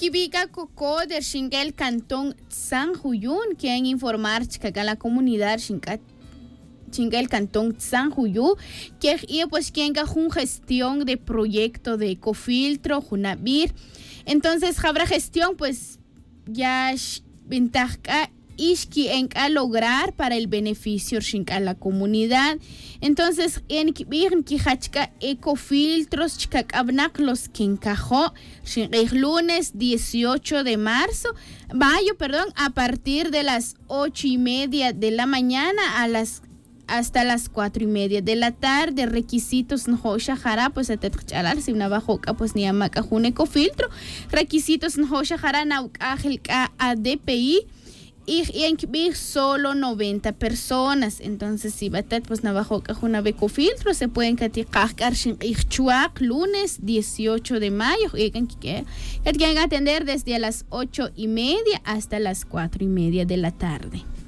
Kibika Coco del Xinguel Cantón San Juyún, quien informar que la comunidad Xinguel Cantón San Juyú, que pues quien una gestión de proyecto de ecofiltro, Junavir. Entonces, habrá gestión, pues ya ventaja Ishki en a lograr para el beneficio a la comunidad. Entonces, en Kijachka ecofiltros chikakabnak los que encajó lunes 18 de mayo, a partir de las 8:30 de la mañana hasta las 4:30 de la tarde. Requisitos no shahara, pues a tetchalar si una bajoca pues ni amaca un ecofiltro. Requisitos no shahara naukajelka ADPI. Y en solo 90 personas. Entonces, si batet pues nabajo una ecofiltro, se pueden caticar lunes 18 de mayo. Y que atender desde las 8:30 hasta las 4:30 de la tarde.